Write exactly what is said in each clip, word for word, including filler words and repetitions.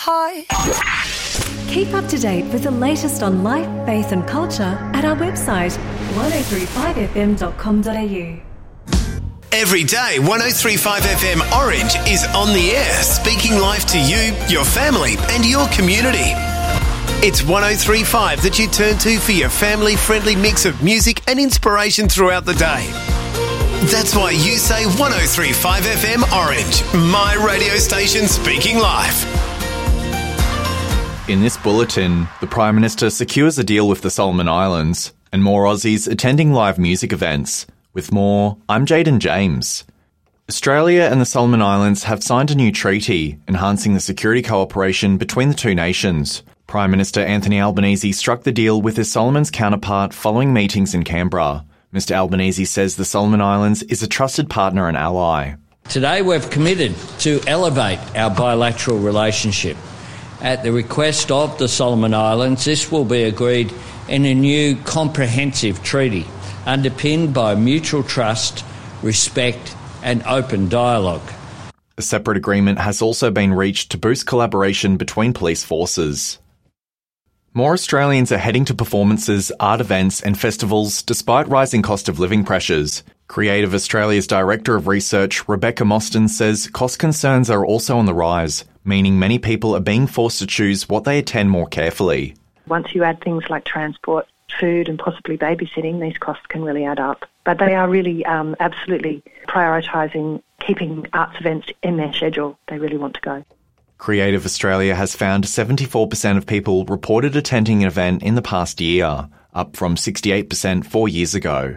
Hi. Keep up to date with the latest on life, faith and culture at our website one oh three five f m dot com dot a u. Every day, one oh three point five F M Orange is on the air, speaking life to you, your family and your community. It's one oh three point five that you turn to for your family-friendly mix of music and inspiration throughout the day. That's why you say one oh three point five F M Orange, my radio station speaking life. In this bulletin, the Prime Minister secures a deal with the Solomon Islands and more Aussies attending live music events. With more, I'm Jaden James. Australia and the Solomon Islands have signed a new treaty enhancing the security cooperation between the two nations. Prime Minister Anthony Albanese struck the deal with his Solomon's counterpart following meetings in Canberra. Mister Albanese says the Solomon Islands is a trusted partner and ally. Today we've committed to elevate our bilateral relationship. At the request of the Solomon Islands, this will be agreed in a new comprehensive treaty underpinned by mutual trust, respect and open dialogue. A separate agreement has also been reached to boost collaboration between police forces. More Australians are heading to performances, art events and festivals despite rising cost of living pressures. Creative Australia's Director of Research, Rebecca Mostyn, says cost concerns are also on the rise, meaning many people are being forced to choose what they attend more carefully. Once you add things like transport, food and possibly babysitting, these costs can really add up. But they are really um, absolutely prioritising keeping arts events in their schedule. They really want to go. Creative Australia has found seventy-four percent of people reported attending an event in the past year, up from sixty-eight percent four years ago.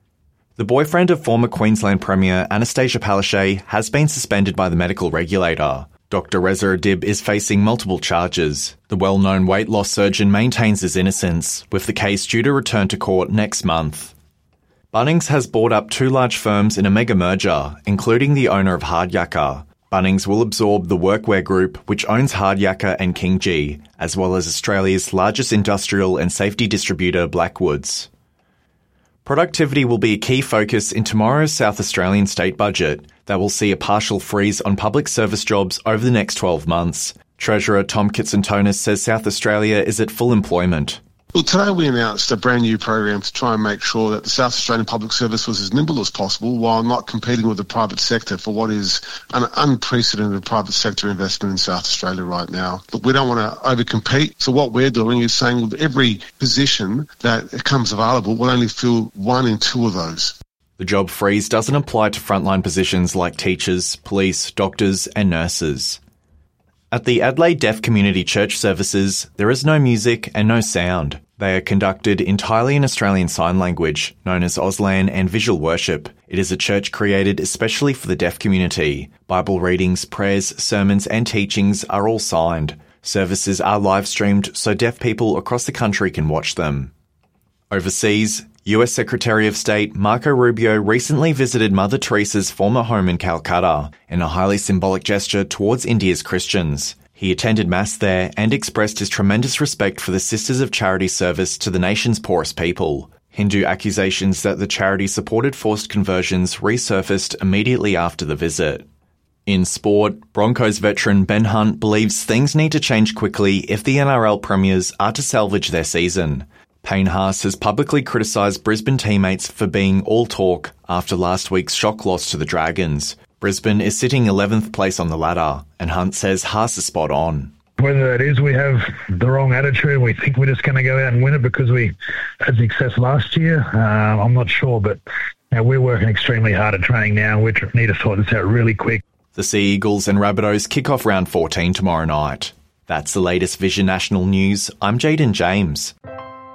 The boyfriend of former Queensland Premier Anastasia Palaszczuk has been suspended by the medical regulator. Doctor Reza Adib is facing multiple charges. The well-known weight loss surgeon maintains his innocence, with the case due to return to court next month. Bunnings has bought up two large firms in a mega merger, including the owner of Hardyakker. Bunnings will absorb the Workwear Group, which owns Hardyakker and Kingji, as well as Australia's largest industrial and safety distributor, Blackwoods. Productivity will be a key focus in tomorrow's South Australian state budget that will see a partial freeze on public service jobs over the next twelve months. Treasurer Tom Kitson-Tonis says South Australia is at full employment. Well, today we announced a brand new program to try and make sure that the South Australian Public Service was as nimble as possible while not competing with the private sector for what is an unprecedented private sector investment in South Australia right now. But we don't want to overcompete. So what we're doing is saying with every position that comes available, we'll only fill one in two of those. The job freeze doesn't apply to frontline positions like teachers, police, doctors and nurses. At the Adelaide Deaf Community Church services, there is no music and no sound. They are conducted entirely in Australian Sign Language, known as Auslan, and visual worship. It is a church created especially for the deaf community. Bible readings, prayers, sermons and teachings are all signed. Services are live-streamed so deaf people across the country can watch them. Overseas, U S Secretary of State Marco Rubio recently visited Mother Teresa's former home in Calcutta in a highly symbolic gesture towards India's Christians. He attended Mass there and expressed his tremendous respect for the Sisters of Charity service to the nation's poorest people. Hindu accusations that the charity supported forced conversions resurfaced immediately after the visit. In sport, Broncos veteran Ben Hunt believes things need to change quickly if the N R L premiers are to salvage their season. Payne Haas has publicly criticised Brisbane teammates for being all talk after last week's shock loss to the Dragons. Brisbane is sitting eleventh place on the ladder, and Hunt says Haas is spot on. Whether that is we have the wrong attitude, we think we're just going to go out and win it because we had success last year, uh, I'm not sure, but you know, we're working extremely hard at training now. We need to sort this out really quick. The Sea Eagles and Rabbitohs kick off round fourteen tomorrow night. That's the latest Vision National News. I'm Jaden James.